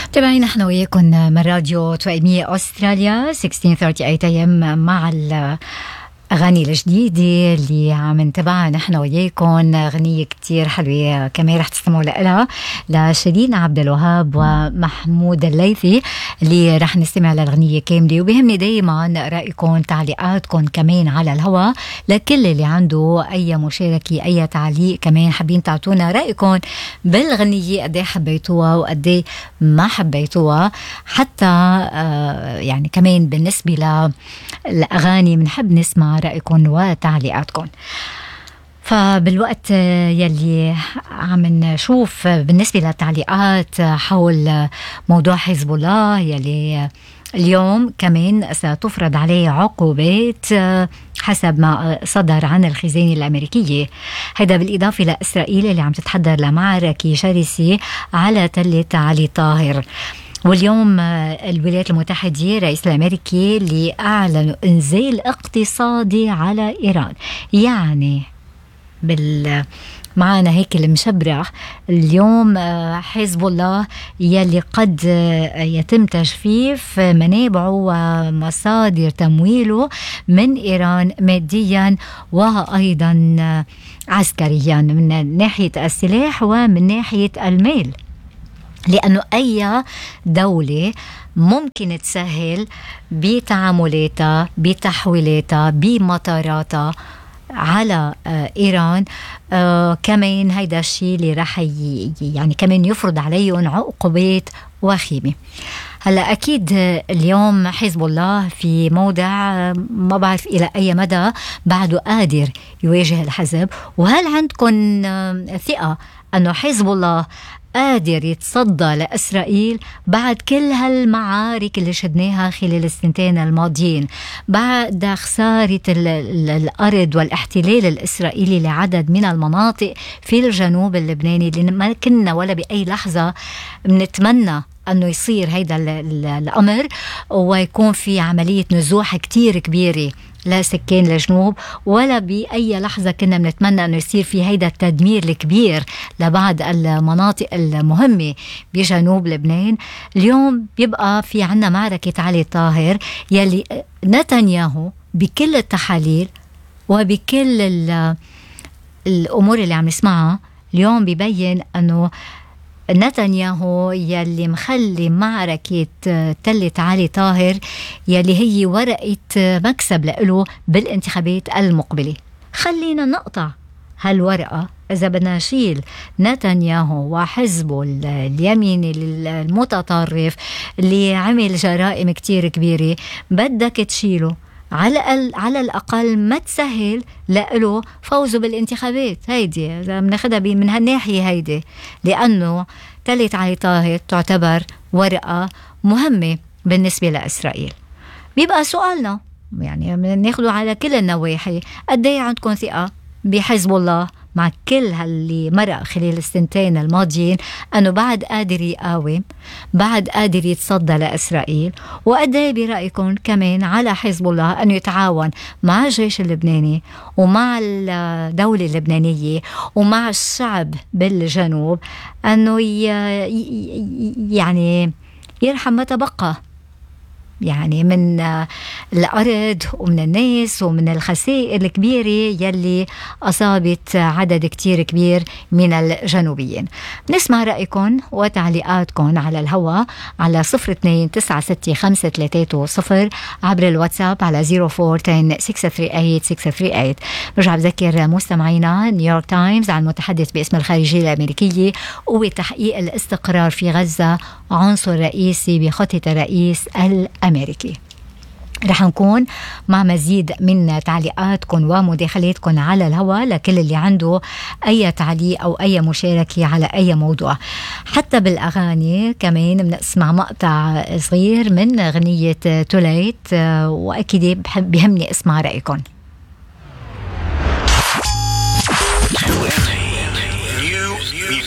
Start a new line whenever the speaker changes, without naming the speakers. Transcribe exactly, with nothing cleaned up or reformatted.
تابعين نحن وياكم من راديو توأمية أستراليا ستة عشر ثلاثين إيه إم مع الأغاني الجديدة اللي عم نتابعها نحن وياكم. أغنية كتير حلوة كمان رح تستمعوا لها لشيرين عبد الوهاب ومحمود الليثي اللي رح نستمع للأغنية كاملة. وبهمني دايما رأيكم تعليقاتكم كمان على الهواء لكل اللي عنده أي مشاركة أي تعليق كمان حابين تعطونا رأيكم بالغنية قدي حبيتوها وقدي ما حبيتوها. حتى آه يعني كمان بالنسبة للأغاني بنحب نسمع رأيكم وتعليقاتكم. فبالوقت يلي عم نشوف بالنسبة للتعليقات حول موضوع حزب الله يلي اليوم كمان ستفرض عليه عقوبات حسب ما صدر عن الخزانة الأمريكية، هذا بالإضافة لإسرائيل اللي عم تتحضر لمعركة شرسة على تلة علي طاهر. واليوم الولايات المتحدة رئيس الأمريكي اللي أعلنوا إنزال اقتصادي على إيران. يعني بال معنا هيك المشبرح اليوم حزب الله يلي قد يتم تجفيف منابعه ومصادر تمويله من إيران ماديا وأيضا عسكريا من ناحية السلاح ومن ناحية المال، لأنه أي دولة ممكن تسهل بتعاملاتها بتحويلاتها بمطاراتها على إيران. آه كمان هيدا الشيء اللي راح يعني كمان يفرض عليهم عقوبات وخيمة. هلا أكيد اليوم حزب الله في موضع ما بعرف إلى أي مدى بعده قادر يواجه الحزب، وهل عندكم ثقة أنه حزب الله قادر يتصدى لإسرائيل بعد كل هالمعارك اللي شدناها خلال السنتين الماضيين، بعد خسارة الأرض والاحتلال الإسرائيلي لعدد من المناطق في الجنوب اللبناني اللي ما كنا ولا بأي لحظة بنتمنى أنه يصير هيدا الأمر ويكون في عملية نزوح كتير كبيرة لسكان الجنوب، ولا بأي لحظة كنا بنتمنى أنه يصير في هيدا التدمير الكبير لبعض المناطق المهمة بجنوب لبنان. اليوم بيبقى في عنا معركة علي طاهر يلي نتنياهو بكل التحاليل وبكل الأمور اللي عم نسمعها اليوم بيبين أنه نتنياهو يلي مخلي معركة تلة علي طاهر يلي هي ورقة مكسب له بالانتخابات المقبلة. خلينا نقطع هالورقة إذا بدنا نشيل نتنياهو وحزبه اليميني المتطرف اللي عمل جرائم كتير كبيرة، بدك تشيله على الأقل على الأقل ما تسهل لأله فوزه بالانتخابات. هيدي إذا بناخدها من هالناحية هيدي، لأنه تلت علي طاهر تعتبر ورقة مهمة بالنسبة لإسرائيل. بيبقى سؤالنا يعني بناخده على كل النواحي، قديه عندكم ثقة بحزب الله مع كل هاللي مرق خلال السنتين الماضيين أنه بعد قادر يقاوم، بعد قادر يتصدى لإسرائيل؟ وقديه برأيكم كمان على حزب الله أنه يتعاون مع الجيش اللبناني ومع الدولة اللبنانية ومع الشعب بالجنوب أنه يعني يرحم ما تبقى يعني من الأرض ومن الناس ومن الخسائر الكبيرة يلي أصابت عدد كتير كبير من الجنوبيين. نسمع رأيكم وتعليقاتكم على الهواء على صفر اثنين تسعة ستة خمسة ثلاثة صفر عبر الواتساب على صفر أربعة عشرة ستة ثلاثة ثمانية ستة ثلاثة ثمانية. برجع بذكر مستمعينا نيويورك تايمز عن المتحدث باسم الخارجية الأمريكية وتحقيق الاستقرار في غزة عنصر رئيسي بخطة الرئيس الأمريكي. رح نكون مع مزيد من تعليقاتكم ومداخلاتكم على الهواء لكل اللي عنده أي تعليق أو أي مشاركة على أي موضوع. حتى بالأغاني كمان بنسمع مقطع صغير من أغنية توليت، وأكيد بهمني أسمع رأيكم.